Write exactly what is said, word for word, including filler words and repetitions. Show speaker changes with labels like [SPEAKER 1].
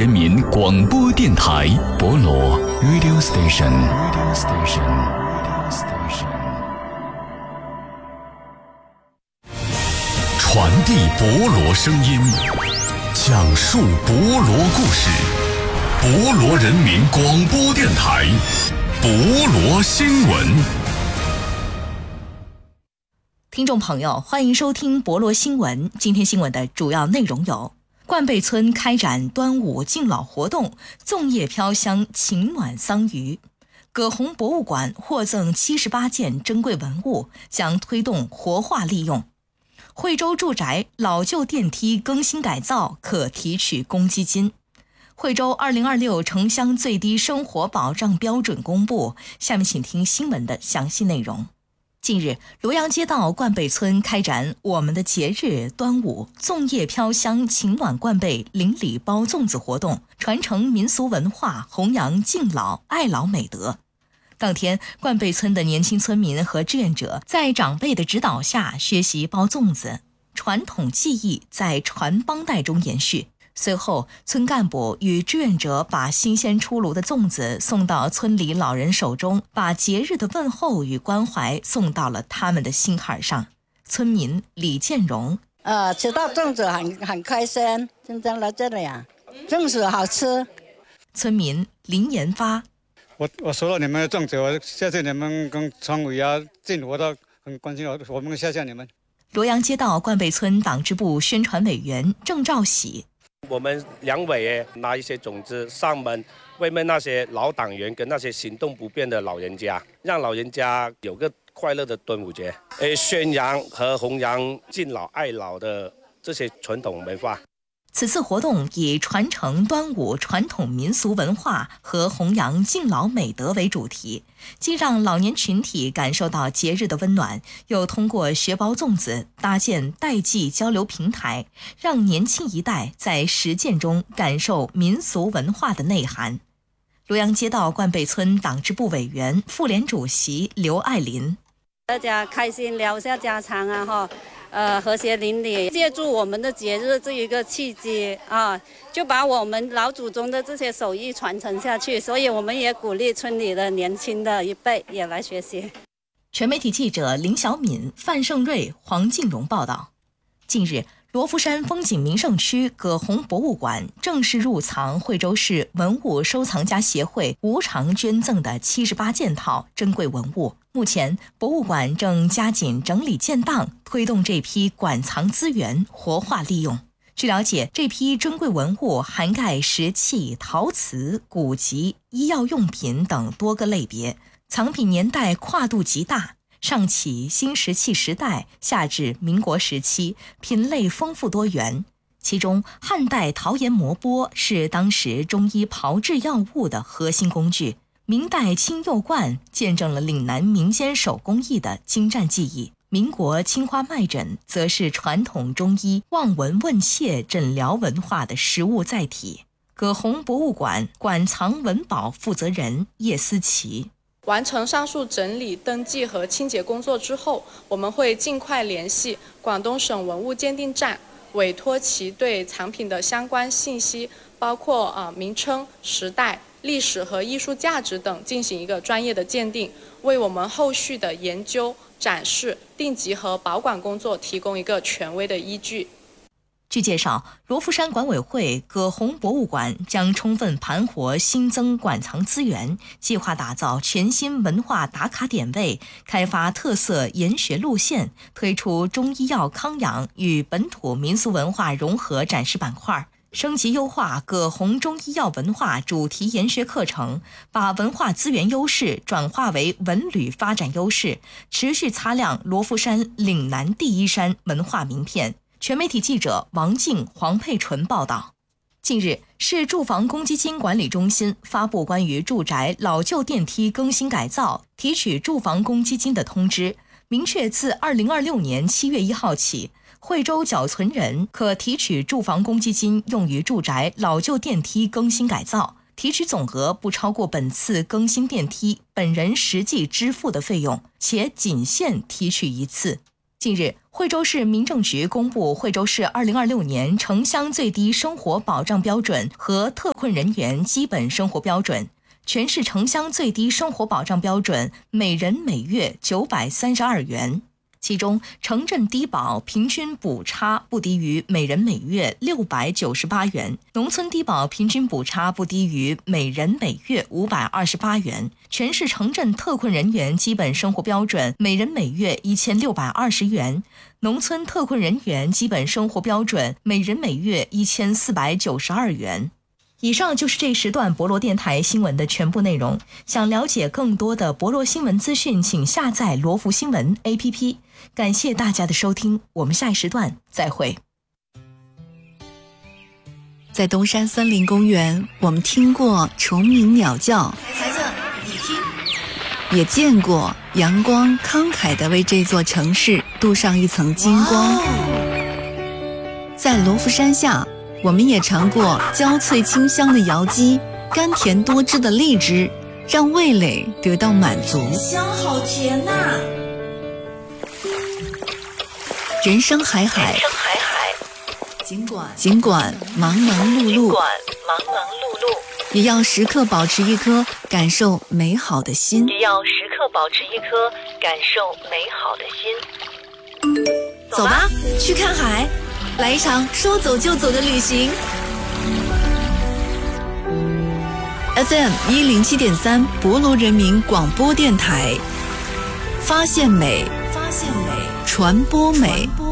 [SPEAKER 1] 人民广播电台博罗 Radio Station。Radio Station。Radio Station。传递博罗声音，讲述博罗故事。博罗人民广播电台，博罗新闻。
[SPEAKER 2] 听众朋友，欢迎收听博罗新闻。今天新闻的主要内容有：冠贝村开展端午敬老活动，粽叶飘香，情暖桑榆；葛洪博物馆获赠七十八件珍贵文物，将推动活化利用；惠州住宅老旧电梯更新改造，可提取公积金；惠州二零二六城乡最低生活保障标准公布。下面请听新闻的详细内容。近日，罗阳街道冠贝村开展我们的节日端午粽叶飘香，情暖冠贝邻里包粽子活动，传承民俗文化，弘扬敬老爱老美德。当天，冠贝村的年轻村民和志愿者在长辈的指导下学习包粽子，传统技艺在传帮带中延续。随后，村干部与志愿者把新鲜出炉的粽子送到村里老人手中，把节日的问候与关怀送到了他们的心坎上。村民李建荣：
[SPEAKER 3] 呃，吃到粽子很很开心，今天来这里啊，粽子好吃。
[SPEAKER 2] 村民林延发：
[SPEAKER 4] 我我收了你们的粽子，我谢谢你们跟村委啊、政府都很关心我，我们谢谢你们。
[SPEAKER 2] 罗阳街道冠贝村党支部宣传委员郑兆喜：
[SPEAKER 5] 我们两委拿一些种子上门慰问那些老党员跟那些行动不便的老人家，让老人家有个快乐的端午节，诶，宣扬和弘扬敬老爱老的这些传统文化。
[SPEAKER 2] 此次活动以传承端午传统民俗文化和弘扬敬老美德为主题，既让老年群体感受到节日的温暖，又通过学包粽子搭建代际交流平台，让年轻一代在实践中感受民俗文化的内涵。罗阳街道冠贝村党支部委员、妇联主席刘爱林：
[SPEAKER 6] 大家开心聊一下家常啊，哈。呃，和谐邻里，借助我们的节日这一个契机啊，就把我们老祖宗的这些手艺传承下去。所以我们也鼓励村里的年轻的一辈也来学习。
[SPEAKER 2] 全媒体记者林小敏、范胜瑞、黄静荣报道。近日，罗浮山风景名胜区葛洪博物馆正式入藏惠州市文物收藏家协会无偿捐赠的七十八件套珍贵文物。目前，博物馆正加紧整理建档，推动这批馆藏资源活化利用。据了解，这批珍贵文物涵盖石器、陶瓷、古籍、医药用品等多个类别，藏品年代跨度极大，上起新石器时代，下至民国时期，品类丰富多元。其中，汉代陶研磨钵是当时中医炮制药物的核心工具。明代青釉罐见证了岭南民间手工艺的精湛技艺，民国青花麦枕则是传统中医望闻问切诊疗文化的实物载体。葛洪博物馆馆藏文保负责人叶思琪：
[SPEAKER 7] 完成上述整理、登记和清洁工作之后，我们会尽快联系广东省文物鉴定站，委托其对藏品的相关信息，包括呃名称、时代、历史和艺术价值等进行一个专业的鉴定，为我们后续的研究、展示、定级和保管工作提供一个权威的依据。
[SPEAKER 2] 据介绍，罗浮山管委会葛洪博物馆将充分盘活新增馆藏资源，计划打造全新文化打卡点位，开发特色研学路线，推出中医药康养与本土民俗文化融合展示板块，升级优化葛洪中医药文化主题研学课程，把文化资源优势转化为文旅发展优势，持续擦亮罗浮山岭南第一山文化名片。全媒体记者王静、黄佩纯报道。近日，市住房公积金管理中心发布关于住宅老旧电梯更新改造提取住房公积金的通知，明确自二零二六年七月一号起，惠州缴存人可提取住房公积金用于住宅老旧电梯更新改造，提取总额不超过本次更新电梯本人实际支付的费用，且仅限提取一次。近日， 惠州市民政局公布惠州市二零二六年城乡最低生活保障标准和特困人员基本生活标准。全市城乡最低生活保障标准每人每月九百三十二元，其中城镇低保平均补差不低于每人每月六百九十八元，农村低保平均补差不低于每人每月五百二十八元。全市城镇特困人员基本生活标准每人每月一千六百二十元，农村特困人员基本生活标准每人每月一千四百九十二元。以上就是这时段博罗电台新闻的全部内容。想了解更多的博罗新闻资讯，请下载罗福新闻 A P P。感谢大家的收听，我们下一时段再会。
[SPEAKER 8] 在东山森林公园，我们听过虫鸣鸟叫，
[SPEAKER 2] 孩子，你听，
[SPEAKER 8] 也见过阳光慷慨地为这座城市镀上一层金光。在罗浮山下，我们也尝过焦脆清香的瑶姬，甘甜多汁的荔枝，让味蕾得到满足。
[SPEAKER 2] 香好甜呐、啊！
[SPEAKER 8] 人生海海，尽管尽管忙忙碌碌，忙忙碌碌，也要时刻保持一颗感受美好的心。也要时刻保持一颗感受美好的心。走吧，去看海。来一场说走就走的旅行。F M 一零七点三，博罗人民广播电台，发现美，发现美，传播美。